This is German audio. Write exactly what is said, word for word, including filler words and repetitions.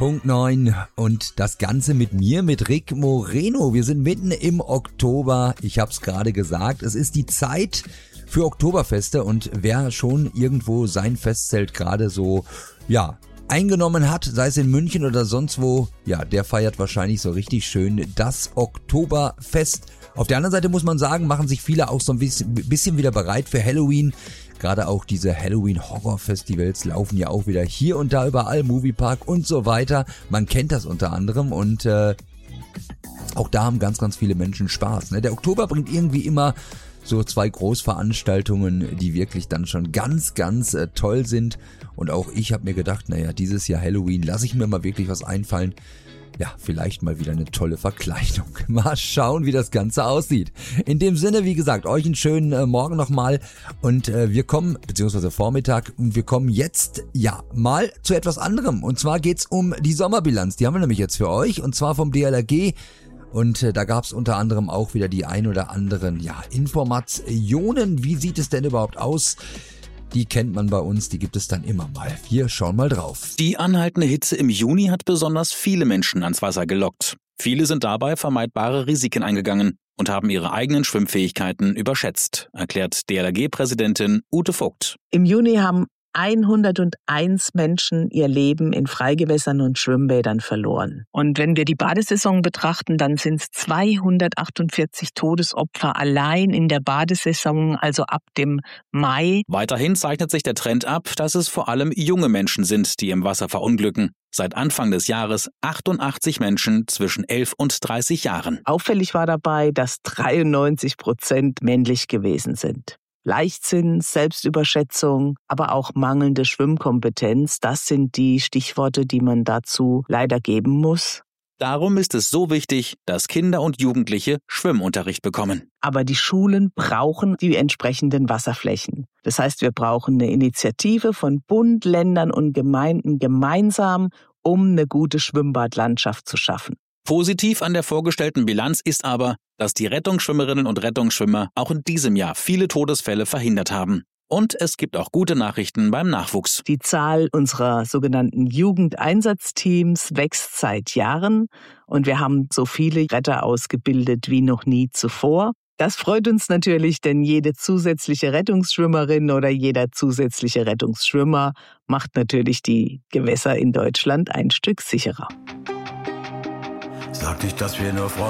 Punkt neun und das Ganze mit mir, mit Rick Moreno. Wir sind mitten im Oktober. Ich habe es gerade gesagt, es ist die Zeit für Oktoberfeste und wer schon irgendwo sein Festzelt gerade so, ja, eingenommen hat, sei es in München oder sonst wo, ja, der feiert wahrscheinlich so richtig schön das Oktoberfest. Auf der anderen Seite muss man sagen, machen sich viele auch so ein bisschen, bisschen wieder bereit für Halloween. Gerade auch diese Halloween-Horror-Festivals laufen ja auch wieder hier und da überall, Moviepark und so weiter. Man kennt das unter anderem und äh, auch da haben ganz, ganz viele Menschen Spaß. Ne? Der Oktober bringt irgendwie immer so zwei Großveranstaltungen, die wirklich dann schon ganz, ganz äh, toll sind. Und auch ich habe mir gedacht, naja, dieses Jahr Halloween, lasse ich mir mal wirklich was einfallen. Ja, vielleicht mal wieder eine tolle Verkleidung. Mal schauen, wie das Ganze aussieht. In dem Sinne, wie gesagt, euch einen schönen äh, Morgen nochmal und äh, wir kommen, beziehungsweise Vormittag, und wir kommen jetzt, ja, mal zu etwas anderem. Und zwar geht's um die Sommerbilanz. Die haben wir nämlich jetzt für euch und zwar vom D L R G. Und äh, da gab's unter anderem auch wieder die ein oder anderen, ja, Informationen. Wie sieht es denn überhaupt aus? Die kennt man bei uns, die gibt es dann immer mal. Wir schauen mal drauf. Die anhaltende Hitze im Juni hat besonders viele Menschen ans Wasser gelockt. Viele sind dabei vermeidbare Risiken eingegangen und haben ihre eigenen Schwimmfähigkeiten überschätzt, erklärt D L R G-Präsidentin Ute Vogt. Im Juni haben hunderteins Menschen ihr Leben in Freigewässern und Schwimmbädern verloren. Und wenn wir die Badesaison betrachten, dann sind es zweihundertachtundvierzig Todesopfer allein in der Badesaison, also ab dem Mai. Weiterhin zeichnet sich der Trend ab, dass es vor allem junge Menschen sind, die im Wasser verunglücken. Seit Anfang des Jahres achtundachtzig Menschen zwischen elf und dreißig Jahren. Auffällig war dabei, dass dreiundneunzig Prozent männlich gewesen sind. Leichtsinn, Selbstüberschätzung, aber auch mangelnde Schwimmkompetenz, das sind die Stichworte, die man dazu leider geben muss. Darum ist es so wichtig, dass Kinder und Jugendliche Schwimmunterricht bekommen. Aber die Schulen brauchen die entsprechenden Wasserflächen. Das heißt, wir brauchen eine Initiative von Bund, Ländern und Gemeinden gemeinsam, um eine gute Schwimmbadlandschaft zu schaffen. Positiv an der vorgestellten Bilanz ist aber, dass die Rettungsschwimmerinnen und Rettungsschwimmer auch in diesem Jahr viele Todesfälle verhindert haben. Und es gibt auch gute Nachrichten beim Nachwuchs. Die Zahl unserer sogenannten Jugendeinsatzteams wächst seit Jahren und wir haben so viele Retter ausgebildet wie noch nie zuvor. Das freut uns natürlich, denn jede zusätzliche Rettungsschwimmerin oder jeder zusätzliche Rettungsschwimmer macht natürlich die Gewässer in Deutschland ein Stück sicherer. Sag nicht, dass wir nur Freunde